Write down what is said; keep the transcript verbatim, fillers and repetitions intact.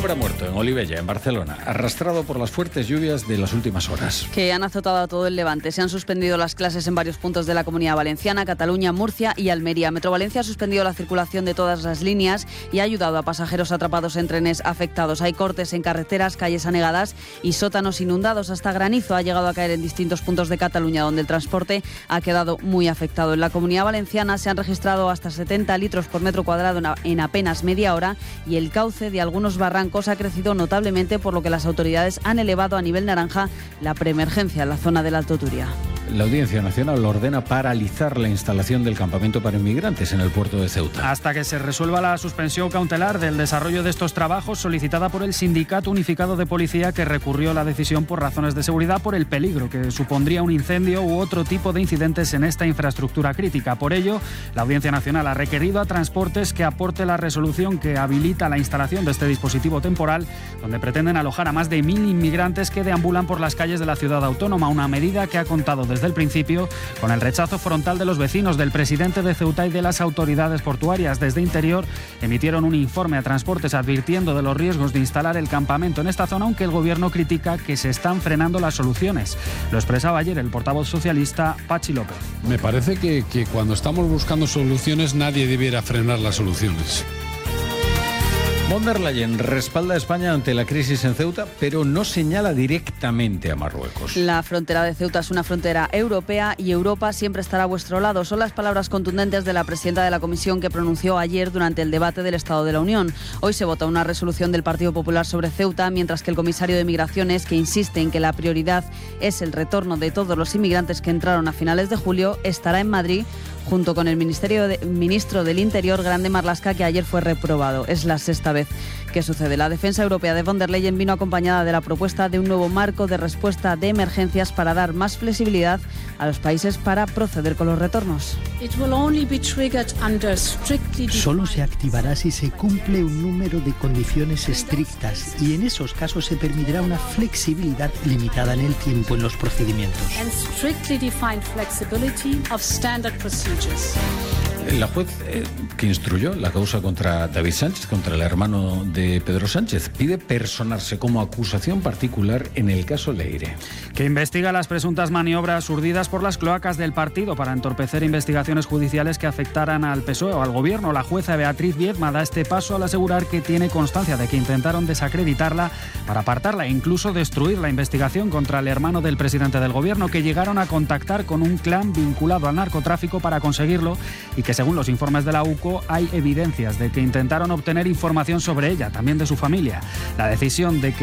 hombre ha muerto en Olivella, en Barcelona, arrastrado por las fuertes lluvias de las últimas horas. Que han azotado a todo el Levante. Se han suspendido las clases en varios puntos de la Comunidad Valenciana, Cataluña, Murcia y Almería. Metro Valencia ha suspendido la circulación de todas las líneas y ha ayudado a pasajeros atrapados en trenes afectados. Hay cortes en carreteras, calles anegadas y sótanos inundados. Hasta granizo ha llegado a caer en distintos puntos de Cataluña, donde el transporte ha quedado muy afectado. En la Comunidad Valenciana se han registrado hasta setenta litros por metro cuadrado en apenas media hora y el cauce de algunos barrancos ha crecido notablemente, por lo que las autoridades han elevado a nivel naranja la preemergencia en la zona del Alto Turia. La Audiencia Nacional ordena paralizar la instalación del campamento para inmigrantes en el puerto de Ceuta. Hasta que se resuelva la suspensión cautelar del desarrollo de estos trabajos solicitada por el Sindicato Unificado de Policía, que recurrió la decisión por razones de seguridad por el peligro que supondría un incendio u otro tipo de incidentes en esta infraestructura crítica. Por ello, la Audiencia Nacional ha requerido a Transportes que aporte la resolución que habilita la instalación de este dispositivo temporal, donde pretenden alojar a más de mil inmigrantes que deambulan por las calles de la ciudad autónoma, una medida que ha contado desde desde el principio con el rechazo frontal de los vecinos, del presidente de Ceuta y de las autoridades portuarias. Desde Interior emitieron un informe a Transportes advirtiendo de los riesgos de instalar el campamento en esta zona, aunque el gobierno critica que se están frenando las soluciones. Lo expresaba ayer el portavoz socialista Pachi López. Me parece que, que cuando estamos buscando soluciones nadie debiera frenar las soluciones. Von der Leyen respalda a España ante la crisis en Ceuta, pero no señala directamente a Marruecos. La frontera de Ceuta es una frontera europea y Europa siempre estará a vuestro lado. Son las palabras contundentes de la presidenta de la Comisión, que pronunció ayer durante el debate del Estado de la Unión. Hoy se vota una resolución del Partido Popular sobre Ceuta, mientras que el comisario de Migraciones, que insiste en que la prioridad es el retorno de todos los inmigrantes que entraron a finales de julio, estará en Madrid junto con el Ministerio de, ministro del Interior, Grande Marlaska, que ayer fue reprobado. Es la sexta vez que sucede. La defensa europea de Von der Leyen vino acompañada de la propuesta de un nuevo marco de respuesta de emergencias para dar más flexibilidad a los países para proceder con los retornos. Solo se activará si se cumple un número de condiciones estrictas, y en esos casos se permitirá una flexibilidad limitada en el tiempo en los procedimientos. La juez eh, que instruyó la causa contra David Sánchez, contra el hermano de Pedro Sánchez, pide personarse como acusación particular en el caso Leire. Que investiga las presuntas maniobras urdidas por las cloacas del partido para entorpecer investigaciones judiciales que afectaran al P S O E o al gobierno. La jueza Beatriz Viedma da este paso al asegurar que tiene constancia de que intentaron desacreditarla para apartarla e incluso destruir la investigación contra el hermano del presidente del gobierno, que llegaron a contactar con un clan vinculado al narcotráfico para conseguirlo, y que según los informes de la U C O hay evidencias de que intentaron obtener información sobre ella, también de su familia. La decisión de que